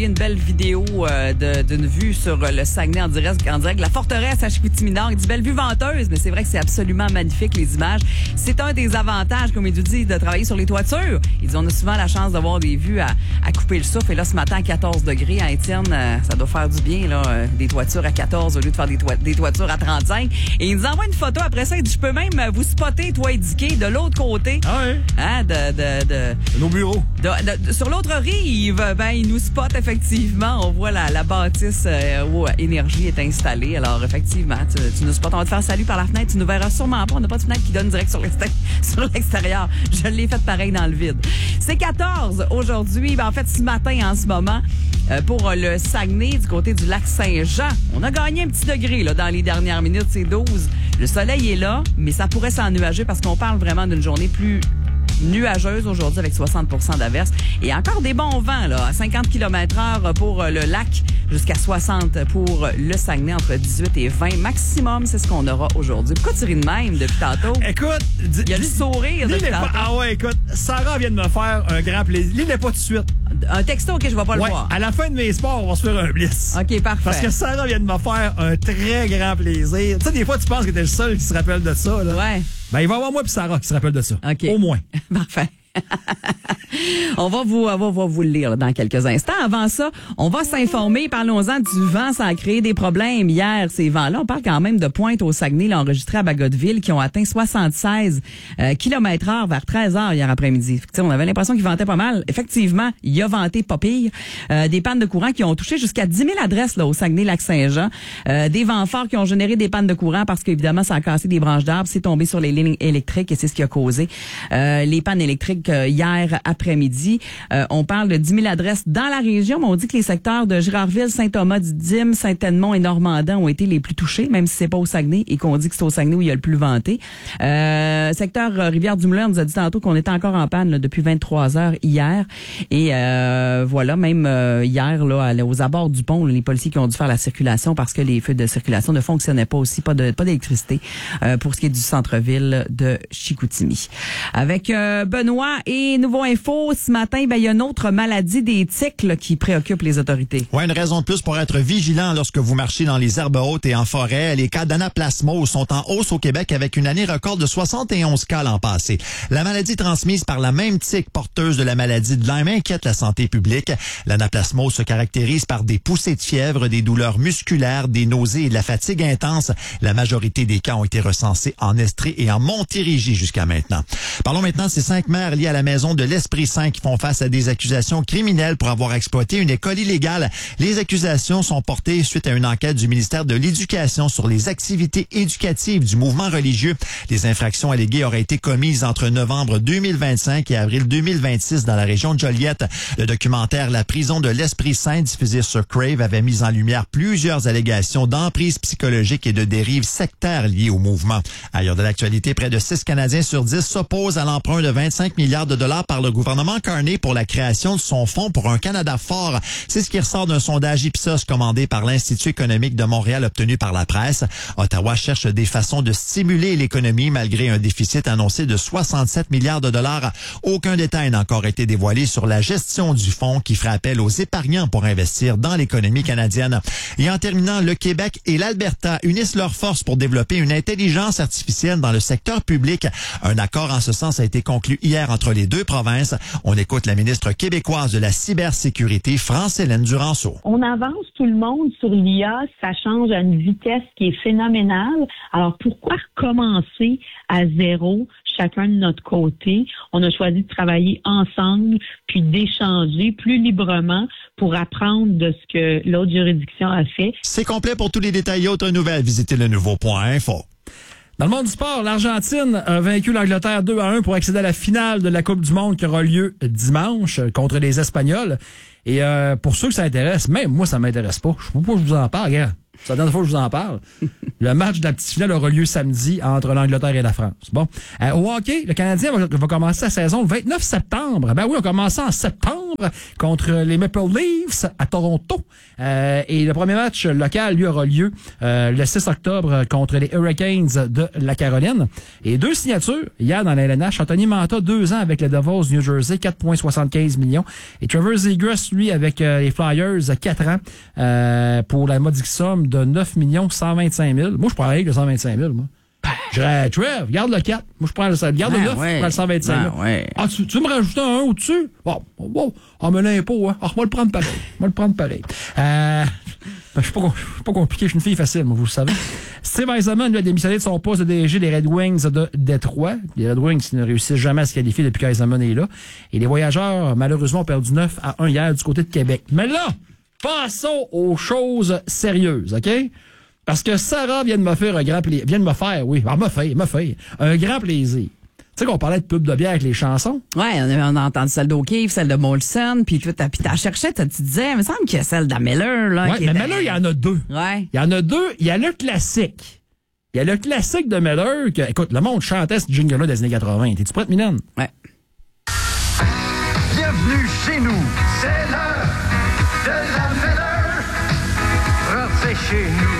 Une belle vidéo d'une vue sur le Saguenay en direct de la forteresse à Chicoutimi-Nord. Il dit belle vue venteuse, mais c'est vrai que c'est absolument magnifique, les images. C'est un des avantages, comme il nous dit, de travailler sur les toitures. Il dit on a souvent la chance d'avoir des vues à couper le souffle. Et là, ce matin, à 14 degrés, à Étienne, ça doit faire du bien, là, des toitures à 14 au lieu de faire des toitures à 35. Et il nous envoie une photo après ça. Il dit je peux même vous spotter, toi, indiqué, de l'autre côté. Ah ouais? Hein, de nos bureaux. Sur l'autre rive, il nous spot effectivement. On voit la bâtisse où Énergie est installée. Alors, effectivement, tu nous spots. On va te faire salut par la fenêtre. Tu nous verras sûrement pas. On n'a pas de fenêtre qui donne direct sur l'extérieur. Je l'ai fait pareil dans le vide. C'est 14 aujourd'hui. En fait, ce matin, en ce moment, pour le Saguenay, du côté du lac Saint-Jean. On a gagné un petit degré là, dans les dernières minutes. C'est 12. Le soleil est là, mais ça pourrait s'ennuager parce qu'on parle vraiment d'une journée plus nuageuse aujourd'hui avec 60% d'averses. Et encore des bons vents, là, à 50 km/h pour le lac, jusqu'à 60 pour le Saguenay, entre 18 et 20 maximum. C'est ce qu'on aura aujourd'hui. Pourquoi tu ris de même depuis tantôt? Écoute, il y a le sourire depuis tantôt. Ah ouais, écoute, Sarah vient de me faire un grand plaisir. Lis-le pas tout de suite. Un texto, OK, je vais pas le voir. À la fin de mes sports, on va se faire un bliss. OK, parfait. Parce que Sarah vient de me faire un très grand plaisir. Tu sais, des fois, tu penses que t'es le seul qui se rappelle de ça, là. Ouais. Ben, il va y avoir moi puis Sarah qui se rappelle de ça. OK. Au moins. Parfait. On va vous le lire là, dans quelques instants. Avant ça, on va s'informer. Parlons-en du vent. Ça a créé des problèmes hier, ces vents-là. On parle quand même de pointes au Saguenay, là, enregistrées à Bagotville, qui ont atteint 76 km/h vers 13h hier après-midi. On avait l'impression qu'il ventait pas mal. Effectivement, il a venté pas pire. Des pannes de courant qui ont touché jusqu'à 10 000 adresses là, au Saguenay-Lac-Saint-Jean. Des vents forts qui ont généré des pannes de courant parce qu'évidemment, ça a cassé des branches d'arbres. C'est tombé sur les lignes électriques et c'est ce qui a causé les pannes électriques hier après-midi. On parle de 10 000 adresses dans la région, mais on dit que les secteurs de Girardville, Saint-Thomas-du-Dîme, Saint-Edmond et Normandin ont été les plus touchés, même si c'est pas au Saguenay et qu'on dit que c'est au Saguenay où il y a le plus venté. Secteur Rivière-du-Moulin, on nous a dit tantôt qu'on était encore en panne là, depuis 23 heures hier. Et voilà, même hier, là, aux abords du pont, là, les policiers qui ont dû faire la circulation parce que les feux de circulation ne fonctionnaient pas aussi, pas d'électricité pour ce qui est du centre-ville de Chicoutimi. Avec Benoît et Nouveau Info, ce matin, il y a une autre maladie des tiques là, qui préoccupe les autorités. Ouais, une raison de plus pour être vigilant lorsque vous marchez dans les herbes hautes et en forêt. Les cas d'anaplasmose sont en hausse au Québec avec une année record de 71 cas l'an passé. La maladie transmise par la même tique porteuse de la maladie de Lyme inquiète la santé publique. L'anaplasmose se caractérise par des poussées de fièvre, des douleurs musculaires, des nausées et de la fatigue intense. La majorité des cas ont été recensés en Estrie et en Montérégie jusqu'à maintenant. Parlons maintenant de ces 5 maires liés à la maison de l'Esprit Saint qui font face à des accusations criminelles pour avoir exploité une école illégale. Les accusations sont portées suite à une enquête du ministère de l'Éducation sur les activités éducatives du mouvement religieux. Les infractions alléguées auraient été commises entre novembre 2025 et avril 2026 dans la région de Joliette. Le documentaire La prison de l'Esprit Saint, diffusé sur Crave, avait mis en lumière plusieurs allégations d'emprise psychologique et de dérives sectaires liées au mouvement. Ailleurs de l'actualité, près de 6 Canadiens sur 10 s'opposent à l'emprunt de 25 milliards de dollars par le gouvernement Carney pour la création de son fonds pour un Canada fort. C'est ce qui ressort d'un sondage Ipsos commandé par l'Institut économique de Montréal obtenu par la presse. Ottawa cherche des façons de stimuler l'économie malgré un déficit annoncé de 67 milliards de dollars. Aucun détail n'a encore été dévoilé sur la gestion du fonds qui ferait appel aux épargnants pour investir dans l'économie canadienne. Et en terminant, le Québec et l'Alberta unissent leurs forces pour développer une intelligence artificielle dans le secteur public. Un accord en ce sens a été conclu hier entre les deux provinces. On écoute la ministre québécoise de la cybersécurité, France-Hélène Duranceau. On avance tout le monde sur l'IA, ça change à une vitesse qui est phénoménale. Alors pourquoi recommencer à zéro, chacun de notre côté? On a choisi de travailler ensemble, puis d'échanger plus librement pour apprendre de ce que l'autre juridiction a fait. C'est complet. Pour tous les détails et autres nouvelles, visitez le nouveau.info. Dans le monde du sport, l'Argentine a vaincu l'Angleterre 2-1 pour accéder à la finale de la Coupe du Monde qui aura lieu dimanche contre les Espagnols. Et pour ceux que ça intéresse, même moi, ça m'intéresse pas. Je sais pas pourquoi je vous en parle, regarde. C'est la dernière fois que je vous en parle. Le match de la petite finale aura lieu samedi entre l'Angleterre et la France. Bon. Au hockey, le Canadien va commencer la saison le 29 septembre. Ben oui, on commence en septembre contre les Maple Leafs à Toronto. Et le premier match local, lui, aura lieu le 6 octobre contre les Hurricanes de la Caroline. Et 2 signatures hier dans la LNH. Anthony Manta, 2 ans avec les Devils du New Jersey, 4,75 millions. Et Trevor Zegras, lui, avec les Flyers, 4 ans pour la modique somme de 9 125 000. Moi, je prends le 125 000, moi. Je dirais, Trev, garde le 4. Moi, je prends le, garde le 9, je prends le 125 000. Ah, tu veux me rajouter un au-dessus? Bon. Mais l'impôt, hein. Ah, moi, le prendre pareil. Je suis pas compliqué, je suis une fille facile, moi, vous le savez. Steve Yzerman, lui, a démissionné de son poste de DG des Red Wings de Détroit. Les Red Wings qui ne réussissent jamais à se qualifier depuis qu'Yzerman est là. Et les Voyageurs, malheureusement, ont perdu 9-1 hier du côté de Québec. Mais là, passons aux choses sérieuses, OK? Parce que Sarah vient de me faire un grand plaisir. M'a fait un grand plaisir. Tu sais qu'on parlait de pub de bière avec les chansons? Ouais, on a entendu celle d'O'Keeffe, celle de Molson, puis t'as cherché, tu disais, il me semble qu'il y a celle de Miller, là. Ouais, mais Miller, il y en a 2. Ouais. Il y en a 2. Il y a le classique. Il y a le classique de Miller que, écoute, le monde chantait ce jingle-là des années 80. T'es-tu prête, Mylène? Ouais. Bienvenue chez nous. C'est l'heure de la Miller. Rentrez chez nous.